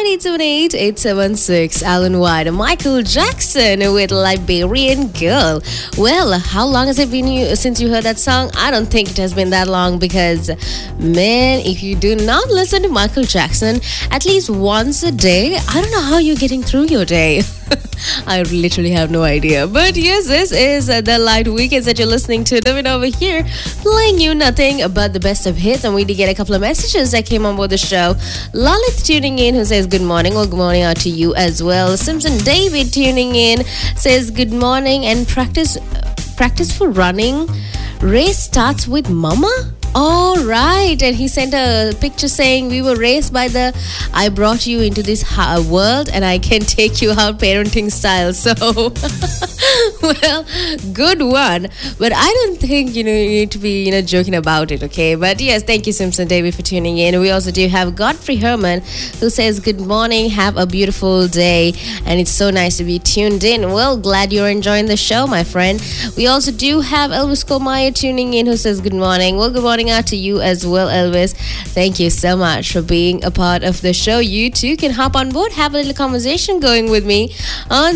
878-876. Alan White, Michael Jackson with Liberian Girl. Well, how long has it been since you heard that song? I don't think it has been that long because, man, if you do not listen to Michael Jackson at least once a day, I don't know how you're getting through your day. I literally have no idea. But yes, this is the Light Weekends that you're listening to. David over here playing you nothing but the best of hits. And we did get a couple of messages that came on board the show. Lalit tuning in who says good morning. Well, good morning out to you as well. Simpson David tuning in says good morning and practice for running. Race starts with mama? All right. And he sent a picture saying we were raised by the I brought you into this world and I can take you out parenting style. So, well, good one. But I don't think, you need to be, joking about it, okay? But yes, thank you, Simpson David, for tuning in. We also do have Godfrey Herman who says good morning, have a beautiful day. And it's so nice to be tuned in. Well, glad you're enjoying the show, my friend. We also do have Elvis Komaya tuning in who says good morning. Well, good morning out to you as well, Elvis. Thank you so much for being a part of the show. You too can hop on board, have a little conversation going with me on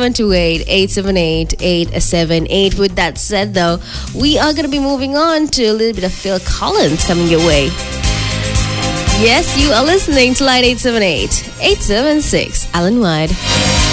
0728-878-878. With that said, though, we are going to be moving on to a little bit of Phil Collins coming your way. Yes, you are listening to Light 878-876. Alan White.